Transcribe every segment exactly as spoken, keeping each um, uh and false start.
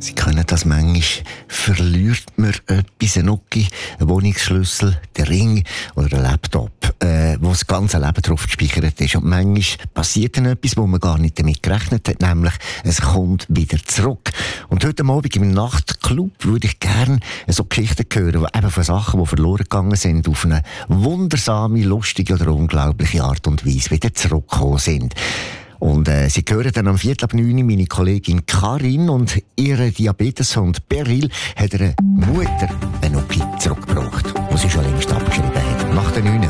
Sie können das manchmal, verliert man etwas, eine Nuki, einen Wohnungsschlüssel, den Ring oder einen Laptop, äh, wo das ganze Leben drauf gespeichert ist. Und manchmal passiert dann etwas, wo man gar nicht damit gerechnet hat, nämlich es kommt wieder zurück. Und heute Abend im Nachtclub würde ich gerne so Geschichten hören, eben von Sachen, die verloren gegangen sind, auf eine wundersame, lustige oder unglaubliche Art und Weise wieder zurückgekommen sind. Und äh, Sie hören dann am Viertel ab neun meine Kollegin Karin und ihre Diabeteshund Beryl hat ihre Mutter eine Nuki zurückgebracht, die sie schon längst abgeschrieben hat. Nach der neun.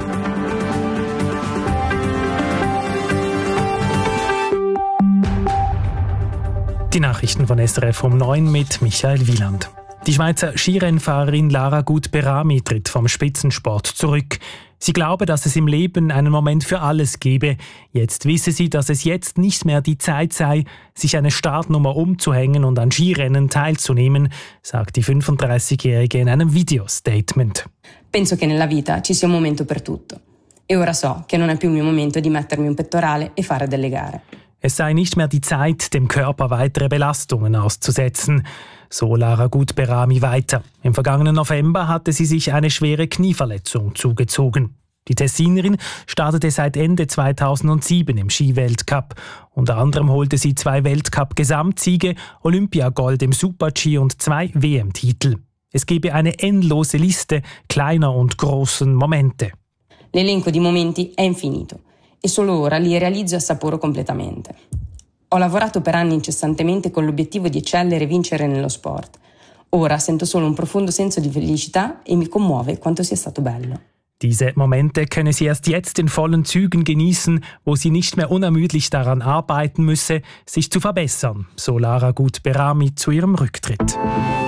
Die Nachrichten von S R F um neun mit Michael Wieland. Die Schweizer Skirennfahrerin Lara Gut-Berami tritt vom Spitzensport zurück. Sie glaube, dass es im Leben einen Moment für alles gebe. Jetzt wisse sie, dass es jetzt nicht mehr die Zeit sei, sich eine Startnummer umzuhängen und an Skirennen teilzunehmen, sagt die fünfunddreißigjährige in einem Videostatement. Penso che nella vita ci sia un momento per tutto. E ora so che non è più il mio momento di mettermi un pettorale e fare delle gare. Es sei nicht mehr die Zeit, dem Körper weitere Belastungen auszusetzen. So Lara Gut-Berami weiter. Im vergangenen November hatte sie sich eine schwere Knieverletzung zugezogen. Die Tessinerin startete seit Ende zweitausendsieben im Skiweltcup. Unter anderem holte sie zwei Weltcup-Gesamtsiege, Olympiagold im Super-G und zwei W M-Titel. Es gebe eine endlose Liste kleiner und großen Momente. L'elenco di momenti è infinito e solo ora li realizzo e assaporo completamente. Ho lavorato per anni incessantemente con l'obiettivo di eccellere e vincere nello sport. Ora sento solo un profondo senso di felicità e mi commuove quanto sia stato bello. Diese Momente könne sie erst jetzt in vollen Zügen genießen, wo sie nicht mehr unermüdlich daran arbeiten müsse, sich zu verbessern, so Lara Gut-Berami zu ihrem Rücktritt.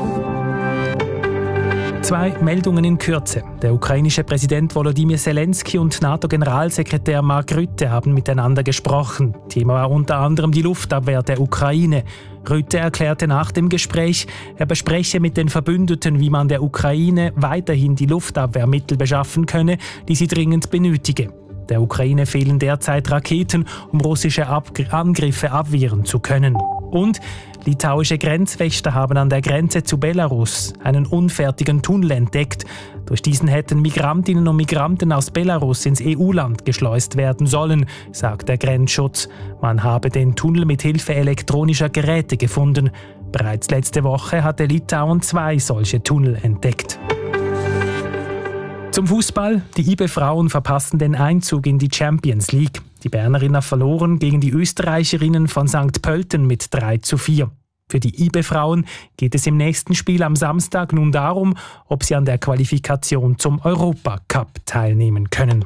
Zwei Meldungen in Kürze. Der ukrainische Präsident Volodymyr Zelensky und NATO-Generalsekretär Mark Rutte haben miteinander gesprochen. Thema war unter anderem die Luftabwehr der Ukraine. Rutte erklärte nach dem Gespräch, er bespreche mit den Verbündeten, wie man der Ukraine weiterhin die Luftabwehrmittel beschaffen könne, die sie dringend benötige. Der Ukraine fehlen derzeit Raketen, um russische Ab- Angriffe abwehren zu können. Und litauische Grenzwächter haben an der Grenze zu Belarus einen unfertigen Tunnel entdeckt. Durch diesen hätten Migrantinnen und Migranten aus Belarus ins E U-Land geschleust werden sollen, sagt der Grenzschutz. Man habe den Tunnel mit Hilfe elektronischer Geräte gefunden. Bereits letzte Woche hatte Litauen zwei solche Tunnel entdeckt. Zum Fußball. Die I B E-Frauen verpassen den Einzug in die Champions League. Die Bernerinnen verloren gegen die Österreicherinnen von Sankt Pölten mit drei zu vier. Für die I B E-Frauen geht es im nächsten Spiel am Samstag nun darum, ob sie an der Qualifikation zum Europacup teilnehmen können.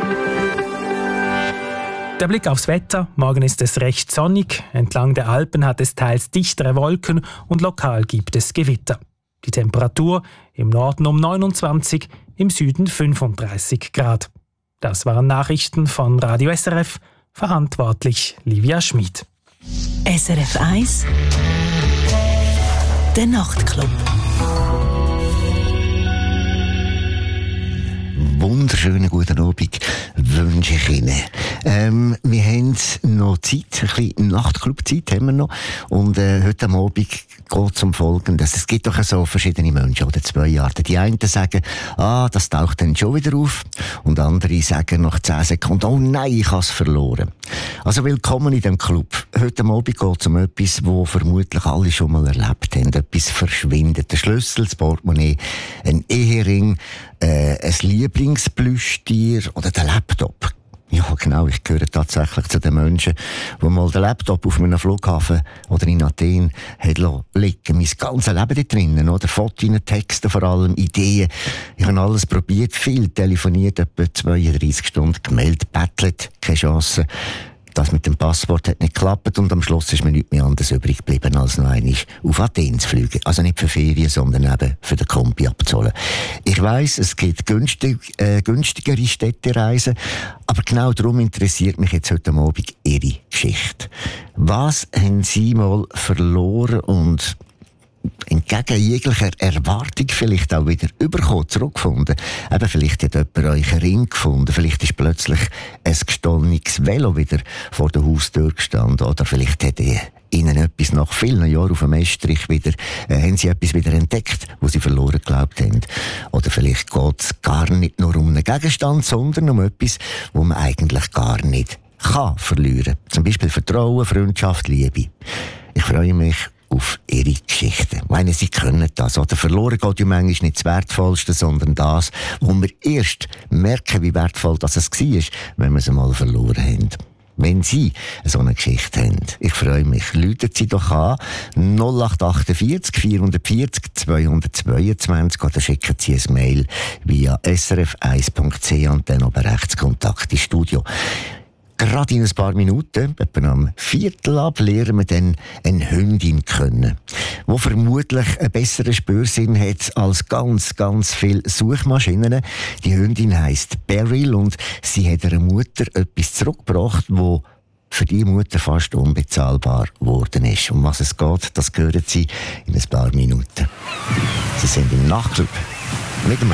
Der Blick aufs Wetter. Morgen ist es recht sonnig. Entlang der Alpen hat es teils dichtere Wolken und lokal gibt es Gewitter. Die Temperatur im Norden um neunundzwanzig, im Süden fünfunddreißig Grad. Das waren Nachrichten von Radio S R F, verantwortlich Livia Schmid. S R F eins, der Nachtclub. Wunderschönen guten Abend wünsche ich Ihnen. Ähm, wir haben noch Zeit, ein bisschen Nachtclub-Zeit haben wir noch. Und äh, heute Abend geht es um Folgendes. Es gibt doch so verschiedene Menschen oder zwei Arten. Die einen sagen, ah, das taucht dann schon wieder auf. Und andere sagen nach zehn Sekunden, oh nein, ich habe es verloren. Also willkommen in dem Club. Heute Abend geht es um etwas, das vermutlich alle schon mal erlebt haben. Etwas verschwindet. Der Schlüssel, das Portemonnaie, ein Ehering, äh, ein Lieblingsplüschtier oder der Laptop. Ja, genau, ich gehöre tatsächlich zu den Menschen, die mal den Laptop auf einem Flughafen oder in Athen haben liegen. Mein ganzes Leben da drinnen, oder? Fotos, Texte vor allem, Ideen. Ich habe alles probiert, viel telefoniert, etwa zweiunddreissig Stunden gemeldet, bettelt, keine Chance. Das mit dem Passwort hat nicht geklappt und am Schluss ist mir nichts mehr anderes übrig geblieben, als noch einmal auf Athen zu fliegen. Also nicht für Ferien, sondern eben für den Kombi abzuholen. Ich weiss, es gibt günstig, äh, günstigere Städtereisen, aber genau darum interessiert mich jetzt heute Abend Ihre Geschichte. Was haben Sie mal verloren und entgegen jeglicher Erwartung vielleicht auch wieder überkommen, zurückgefunden. Eben, vielleicht hat jemand euch einen Ring gefunden, vielleicht ist plötzlich ein gestohlenes Velo wieder vor der Haustür gestanden, oder vielleicht hat ihr ihnen etwas nach vielen Jahren auf dem Estrich wieder, äh, haben sie etwas wieder entdeckt, wo sie verloren geglaubt haben. Oder vielleicht geht es gar nicht nur um einen Gegenstand, sondern um etwas, wo man eigentlich gar nicht kann verlieren. Zum Beispiel Vertrauen, Freundschaft, Liebe. Ich freue mich auf ihre Geschichten. Ich meine, sie können das. Oder verloren geht ja manchmal nicht das Wertvollste, sondern das, wo wir erst merken, wie wertvoll das es war, wenn wir es einmal verloren haben. Wenn Sie so eine Geschichte haben, ich freue mich, rufen Sie doch an null acht achtundvierzig vierhundertvierzig zweihundertzweiundzwanzig oder schicken Sie ein Mail via s r f eins punkt c h und dann oben rechts Kontakt ins Studio. Gerade in ein paar Minuten, etwa am Viertel ab, lernen wir dann eine Hündin kennen, die vermutlich einen besseren Spürsinn hat als ganz, ganz viele Suchmaschinen. Die Hündin heisst Beryl und sie hat ihrer Mutter etwas zurückgebracht, wo für die Mutter fast unbezahlbar geworden ist. Um was es geht, das hören Sie in ein paar Minuten. Sie sind im Nachtclub mit dem